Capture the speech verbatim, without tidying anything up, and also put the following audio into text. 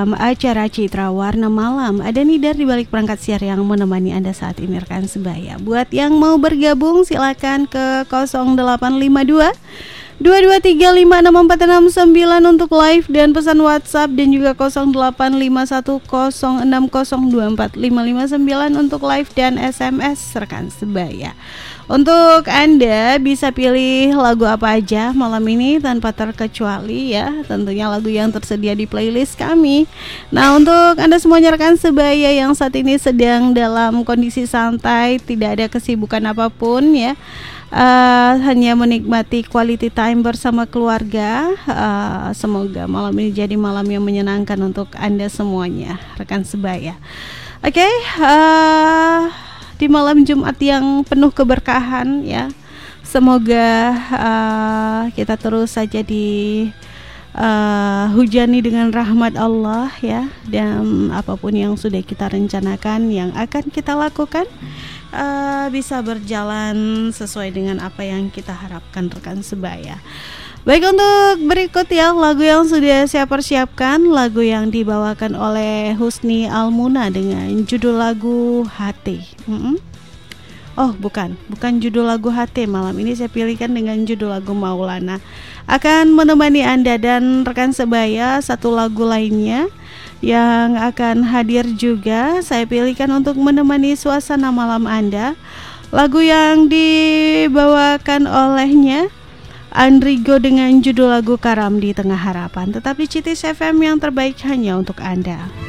dalam acara Citra Warna Malam. Ada Nidar di balik perangkat siar yang menemani Anda saat ini rekan sebaya. Buat yang mau bergabung silakan ke nol delapan lima dua dua dua tiga lima enam empat enam sembilan untuk live dan pesan WhatsApp, dan juga nol delapan lima satu nol enam nol dua empat lima lima sembilan untuk live dan S M S rekan sebaya. Untuk Anda bisa pilih lagu apa aja malam ini tanpa terkecuali ya, tentunya lagu yang tersedia di playlist kami. Nah, untuk Anda semuanya rekan sebaya yang saat ini sedang dalam kondisi santai, tidak ada kesibukan apapun ya, uh, hanya menikmati quality time bersama keluarga, uh, semoga malam ini jadi malam yang menyenangkan untuk Anda semuanya rekan sebaya. Oke, okay, uh, di malam Jumat yang penuh keberkahan ya, semoga uh, kita terus saja di uh, hujani dengan rahmat Allah ya, dan apapun yang sudah kita rencanakan, yang akan kita lakukan uh, bisa berjalan sesuai dengan apa yang kita harapkan rekan sebaya. Baik, untuk berikut ya lagu yang sudah saya persiapkan, lagu yang dibawakan oleh Husni Almuna dengan judul lagu Hati. Mm-mm. Oh bukan, bukan judul lagu Hati, malam ini saya pilihkan dengan judul lagu Maulana. Akan menemani Anda dan rekan sebaya satu lagu lainnya yang akan hadir juga, saya pilihkan untuk menemani suasana malam Anda. Lagu yang dibawakan olehnya Andrigo dengan judul lagu Karam di Tengah Harapan. Tetapi C T S F M yang terbaik hanya untuk Anda.